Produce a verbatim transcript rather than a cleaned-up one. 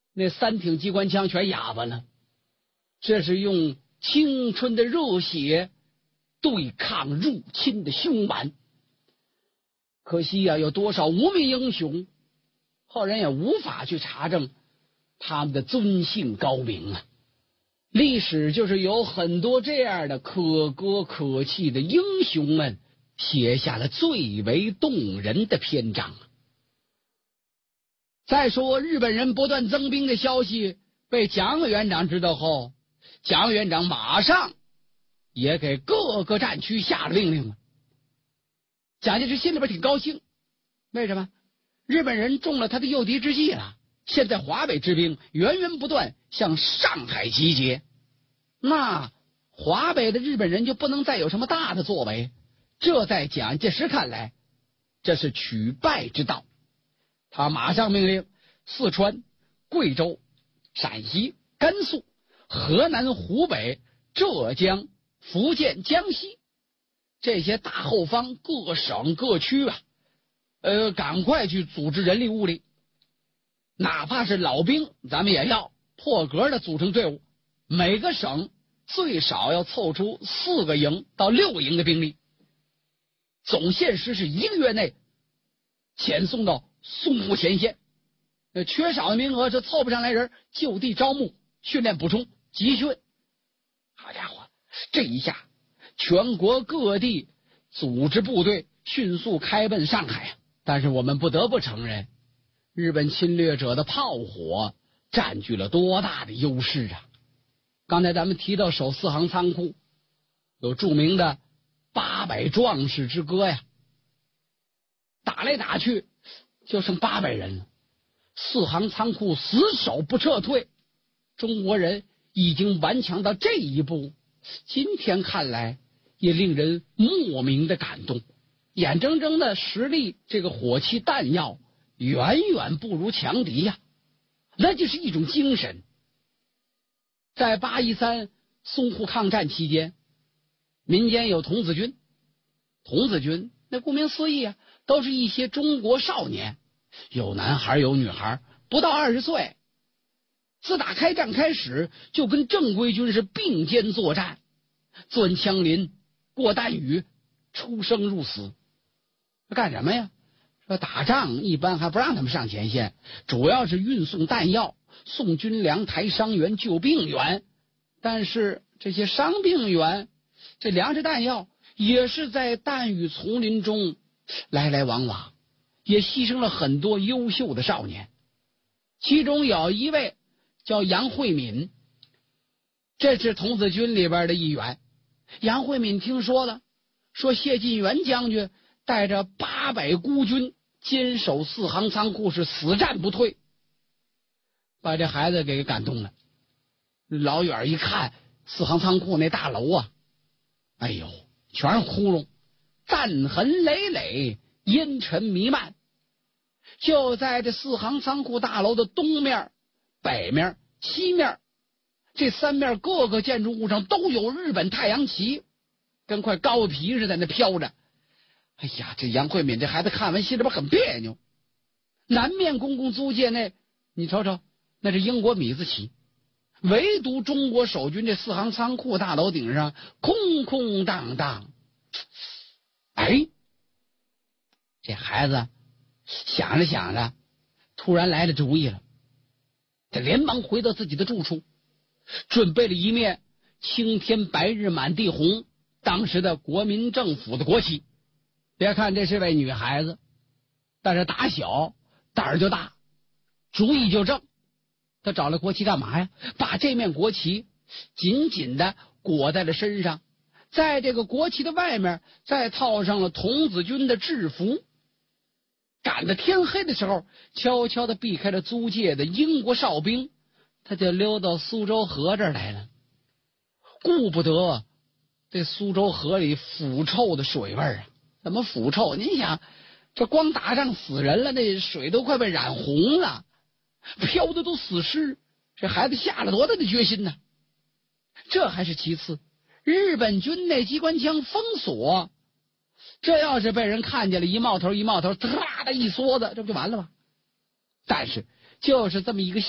那三挺机关枪全哑巴了。这是用青春的热血对抗入侵的凶蛮。可惜呀、啊，有多少无名英雄，后人也无法去查证他们的尊姓高名啊。历史就是有很多这样的可歌可泣的英雄们写下了最为动人的篇章。再说日本人不断增兵的消息被蒋委员长知道后，蒋委员长马上也给各个战区下了命令了。蒋介石心里边挺高兴，为什么？日本人中了他的诱敌之计了。现在华北之兵源源不断向上海集结，那华北的日本人就不能再有什么大的作为。这在蒋介石看来，这是取败之道。他马上命令四川、贵州、陕西、甘肃、河南、湖北、浙江、福建、江西这些大后方各省各区啊，呃，赶快去组织人力物力，哪怕是老兵，咱们也要破格的组成队伍，每个省最少要凑出四个营到六个营的兵力，总限时是一个月内遣送到淞沪前线。呃，缺少的名额是凑不上来人，就地招募、训练补充、集训。好家伙，这一下全国各地组织部队迅速开奔上海。但是我们不得不承认，日本侵略者的炮火占据了多大的优势啊！刚才咱们提到守四行仓库，有著名的八百壮士之歌呀，打来打去就剩八百人了，四行仓库死守不撤退，中国人已经顽强到这一步，今天看来也令人莫名的感动。眼睁睁的实力，这个火器弹药远远不如强敌呀，那就是一种精神。在八一三淞沪抗战期间，民间有童子军，童子军那顾名思义啊，都是一些中国少年，有男孩有女孩，不到二十岁。自打开战开始，就跟正规军是并肩作战，钻枪林，过弹雨，出生入死。干什么呀？说打仗一般还不让他们上前线，主要是运送弹药、送军粮、抬伤员、救病员。但是这些伤病员，这粮食弹药也是在弹雨丛林中来来往往，也牺牲了很多优秀的少年。其中有一位叫杨惠敏，这是童子军里边的一员。杨惠敏听说了，说谢晋元将军带着八百孤军坚守四行仓库，是死战不退，把这孩子给感动了。老远一看四行仓库那大楼啊，哎呦，全是窟窿，弹痕累累，烟尘弥漫。就在这四行仓库大楼的东面、北面、西面这三面各个建筑物上都有日本太阳旗，跟块膏皮似的那飘着。哎呀，这杨惠敏这孩子看完心里边很别扭。南面公共租界内，你瞅瞅，那是英国米字旗，唯独中国守军这四行仓库大楼顶上空空荡荡。哎，这孩子想着想着，突然来了主意了。他连忙回到自己的住处，准备了一面青天白日满地红当时的国民政府的国旗。别看这是位女孩子，但是打小胆儿就大，主意就正。他找了国旗干嘛呀？把这面国旗紧紧的裹在了身上，在这个国旗的外面再套上了童子军的制服。赶到天黑的时候，悄悄的避开了租界的英国哨兵，他就溜到苏州河这儿来了。顾不得这苏州河里腐臭的水味啊！怎么腐臭？您想，这光打仗死人了，那水都快被染红了，飘的都死尸。这孩子下了多大的决心呢？这还是其次，日本军内机关枪封锁，这要是被人看见了，一冒头一冒头，唰的一梭子，这不就完了吗？但是就是这么一个